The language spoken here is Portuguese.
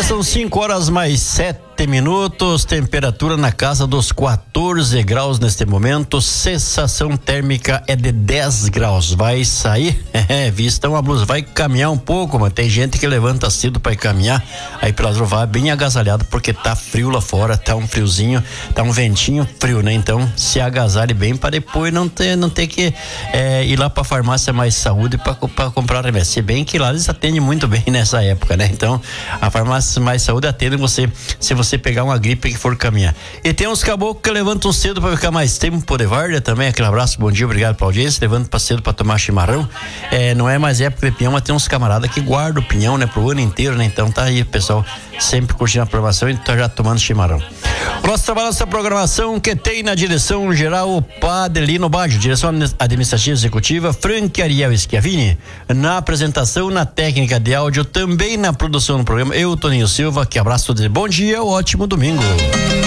Olha, são 5h mais 7 minutos, temperatura na casa dos 14 graus neste momento, sensação térmica é de 10 graus. Vai sair, vista uma blusa, vai caminhar um pouco, mas tem gente que levanta cedo para ir caminhar, aí pra vai bem agasalhado, porque tá frio lá fora, tá um friozinho, tá um ventinho frio, né? Então se agasalhe bem para depois não ter que ir lá pra farmácia Mais Saúde pra comprar remédio. Se bem que lá eles atendem muito bem nessa época, né? Então a farmácia Mais Saúde atende você se você pegar uma gripe que for caminhar. E tem uns caboclos que levantam cedo para ficar mais tempo de várzea também. Aquele abraço, bom dia, obrigado pela audiência. Levantam pra cedo para tomar chimarrão. Não é mais época de pinhão, mas tem uns camaradas que guardam o pinhão, né, pro ano inteiro, né? Então tá aí, pessoal, sempre curtindo a programação e tá já tomando chimarrão. O nosso trabalho, nossa programação que tem na direção geral o Padelino Baggio, direção administrativa executiva Frank Ariel Schiavini, na apresentação, na técnica de áudio, também na produção do programa, eu, Toninho Silva, que abraço todos, bom dia, ótimo domingo.